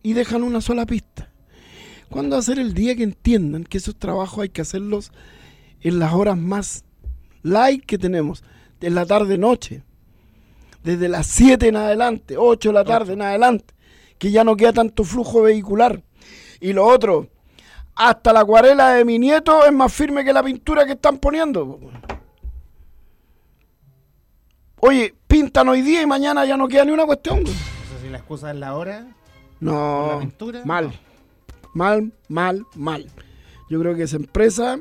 y dejan una sola pista. ¿Cuándo va a ser el día que entiendan que esos trabajos hay que hacerlos en las horas más light que tenemos, en la tarde-noche? Desde las 7 en adelante, 8 de la tarde en adelante, que ya no queda tanto flujo vehicular. Y lo otro, hasta la acuarela de mi nieto es más firme que la pintura que están poniendo. Oye, pintan hoy día y mañana ya no queda ni una cuestión. No sé si la excusa es la hora. No, la pintura, mal. No. Mal. Yo creo que esa empresa,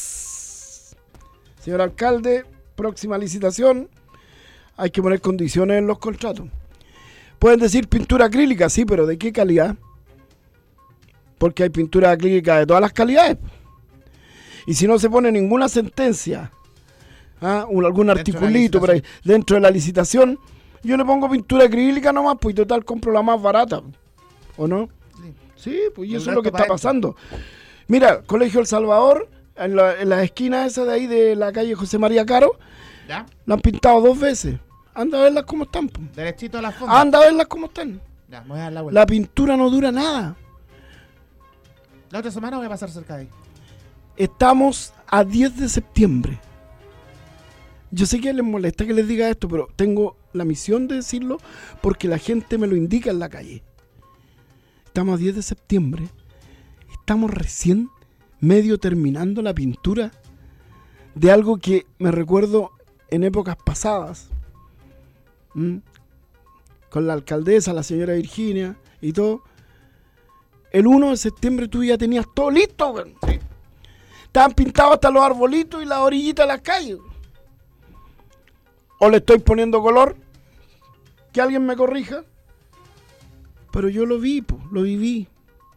señor alcalde, próxima licitación, hay que poner condiciones en los contratos. Pueden decir pintura acrílica, sí, pero ¿de qué calidad? Porque hay pintura acrílica de todas las calidades. Y si no se pone ninguna sentencia, algún articulito por ahí, dentro de la licitación, yo le pongo pintura acrílica nomás, pues total compro la más barata. ¿O no? Sí, pues y eso es lo que está pasando. Mira, Colegio El Salvador, en las esquinas esas de ahí de la calle José María Caro, ¿ya? La han pintado 2 veces. Anda a verlas cómo están. Po. Derechito a la fonda. Anda a verlas cómo están. Ya, me voy a dar la vuelta. La pintura no dura nada. La otra semana voy a pasar cerca de ahí. Estamos a 10 de septiembre. Yo sé que les molesta que les diga esto, pero tengo la misión de decirlo porque la gente me lo indica en la calle. Estamos a 10 de septiembre. Estamos recién medio terminando la pintura de algo que me recuerdo en épocas pasadas. Con la alcaldesa, la señora Virginia y todo. El 1 de septiembre tú ya tenías todo listo, güey. Sí. Estaban pintados hasta los arbolitos y las orillitas de las calles. O le estoy poniendo color. Que alguien me corrija. Pero yo lo vi, lo viví.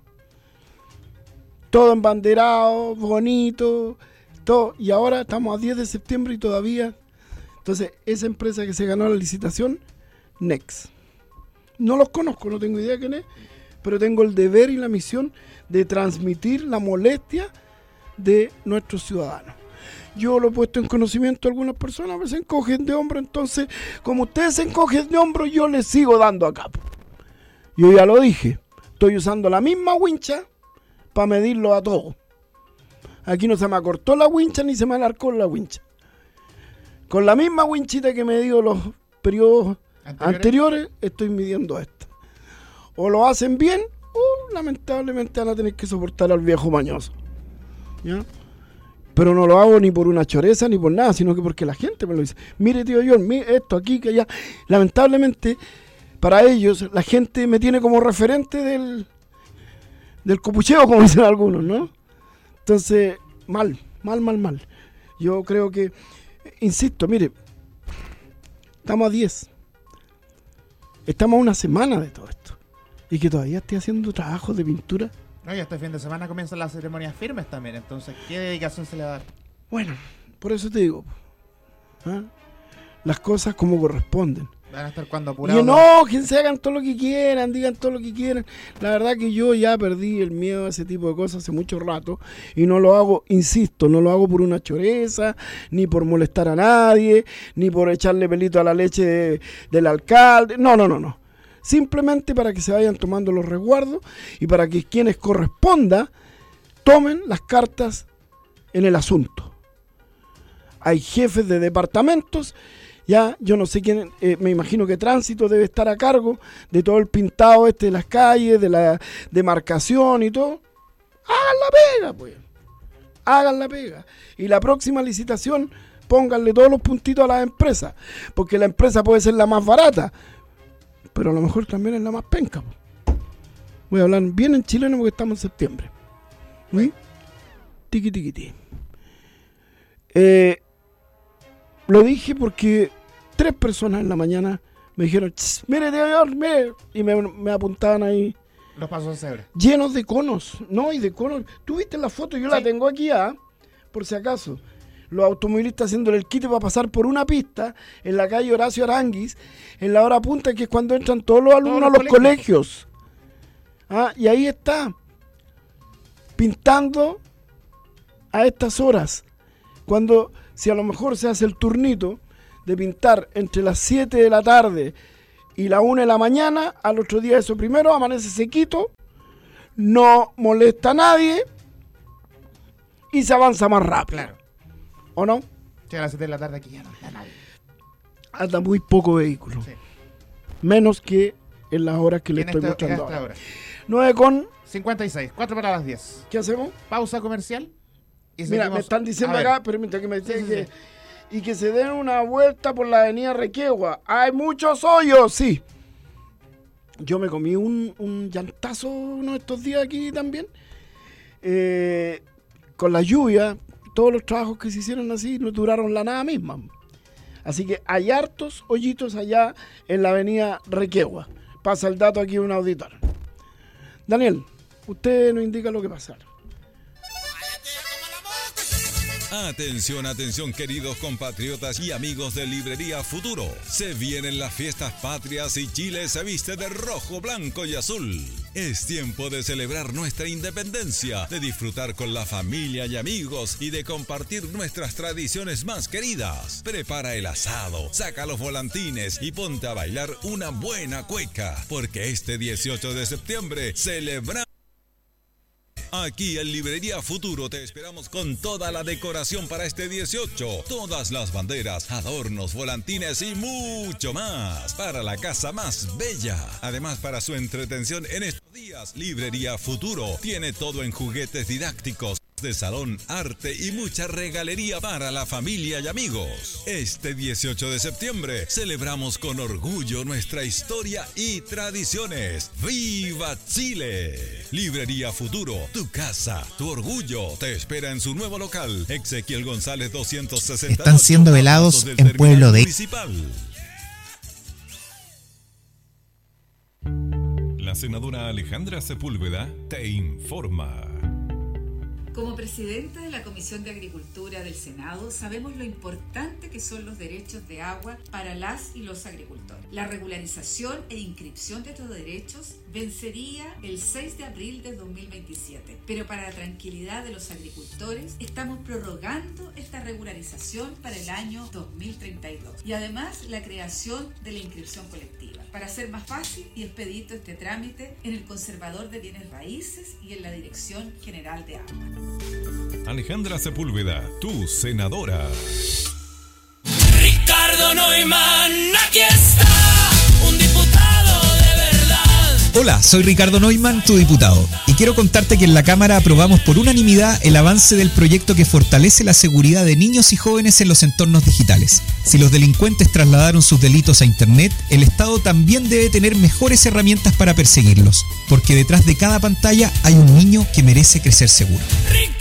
Todo embanderado, bonito, todo. Y ahora estamos a 10 de septiembre y todavía. Entonces, esa empresa que se ganó la licitación, Next. No los conozco, no tengo idea quién es, pero tengo el deber y la misión de transmitir la molestia de nuestros ciudadanos. Yo lo he puesto en conocimiento a algunas personas, a veces se encogen de hombro, entonces, como ustedes se encogen de hombro, yo les sigo dando acá. Yo ya lo dije, estoy usando la misma wincha para medirlo a todos. Aquí no se me acortó la wincha ni se me alargó la wincha. Con la misma winchita que me dio los periodos anteriores, estoy midiendo esta. O lo hacen bien, o lamentablemente van a tener que soportar al viejo mañoso. ¿Ya? Pero no lo hago ni por una choreza ni por nada, sino que porque la gente me lo dice. Mire, tío John, mire esto aquí, que allá. Lamentablemente, para ellos, la gente me tiene como referente del copucheo, como dicen algunos, ¿no? Entonces, mal. Yo creo que, insisto, mire, estamos a 10. Estamos a una semana de todo esto. Y que todavía estoy haciendo trabajos de pintura. No, y este fin de semana comienzan las ceremonias firmes también, entonces, ¿qué dedicación se le va a dar? Bueno, por eso te digo, las cosas como corresponden. Van a estar cuando apurados. Y no, que se hagan todo lo que quieran, digan todo lo que quieran. La verdad que yo ya perdí el miedo a ese tipo de cosas hace mucho rato y no lo hago, insisto, no lo hago por una choreza, ni por molestar a nadie, ni por echarle pelito a la leche del alcalde. No. Simplemente para que se vayan tomando los resguardos y para que quienes corresponda tomen las cartas en el asunto. Hay jefes de departamentos. Ya, yo no sé quién, me imagino que Tránsito debe estar a cargo de todo el pintado de las calles, de la demarcación y todo. Hagan la pega. Y la próxima licitación, pónganle todos los puntitos a las empresas. Porque la empresa puede ser la más barata, pero a lo mejor también es la más penca. Voy a hablar bien en chileno porque estamos en septiembre. Tiqui. Lo dije porque 3 personas en la mañana me dijeron, mire, mire, y me apuntaban ahí. Los pasos de cebra. Llenos de conos, ¿no? Y de conos. ¿Tú viste la foto? Yo la tengo aquí, por si acaso. Los automovilistas haciéndole el quite para pasar por una pista en la calle Horacio Aranguis, en la hora punta, que es cuando entran todos los alumnos a los colegios. Y ahí está, pintando a estas horas. Cuando, si a lo mejor se hace el turnito de pintar entre las 7 de la tarde y la 1 de la mañana, al otro día eso primero, amanece sequito, no molesta a nadie y se avanza más rápido. Claro. ¿O no? Llega a las 7 de la tarde aquí ya no anda nadie. Anda muy poco vehículo. Sí. Menos que en las horas que le En estoy esta mostrando hora. ahora. 9:56. 4 para las 10. ¿Qué hacemos? Pausa comercial. Y Mira, seguimos. me están diciendo A ver. acá, permítame que me digan Sí. que... Y que se den una vuelta por la avenida Requegua. ¡Hay muchos hoyos! Sí. Yo me comí un llantazo uno de estos días aquí también. Con la lluvia, todos los trabajos que se hicieron así no duraron la nada misma. Así que hay hartos hoyitos allá en la avenida Requegua. Pasa el dato aquí de un auditor. Daniel, usted nos indica lo que pasa. Atención, atención, queridos compatriotas y amigos de Librería Futuro. Se vienen las fiestas patrias y Chile se viste de rojo, blanco y azul. Es tiempo de celebrar nuestra independencia, de disfrutar con la familia y amigos y de compartir nuestras tradiciones más queridas. Prepara el asado, saca los volantines y ponte a bailar una buena cueca, porque este 18 de septiembre celebramos. Aquí en Librería Futuro te esperamos con toda la decoración para este 18. Todas las banderas, adornos, volantines y mucho más para la casa más bella. Además, para su entretención en estos días, Librería Futuro tiene todo en juguetes didácticos, de salón, arte y mucha regalería para la familia y amigos. Este 18 de septiembre celebramos con orgullo nuestra historia y tradiciones. ¡Viva Chile! Librería Futuro, tu casa, tu orgullo, te espera en su nuevo local, Ezequiel González 268. Están siendo velados en Pueblo de... Municipal. La senadora Alejandra Sepúlveda te informa. Como presidenta de la Comisión de Agricultura del Senado, sabemos lo importante que son los derechos de agua para las y los agricultores. La regularización e inscripción de estos derechos vencería el 6 de abril de 2027, pero para la tranquilidad de los agricultores estamos prorrogando esta regularización para el año 2032 y además la creación de la inscripción colectiva para hacer más fácil y expedito este trámite en el Conservador de Bienes Raíces y en la Dirección General de Agua. Alejandra Sepúlveda, tu senadora. Ricardo Neumann, aquí está, un diputado de verdad. Hola, soy Ricardo Neumann, tu diputado, y quiero contarte que en la Cámara aprobamos por unanimidad el avance del proyecto que fortalece la seguridad de niños y jóvenes en los entornos digitales. Si los delincuentes trasladaron sus delitos a Internet, el Estado también debe tener mejores herramientas para perseguirlos, porque detrás de cada pantalla hay un niño que merece crecer seguro.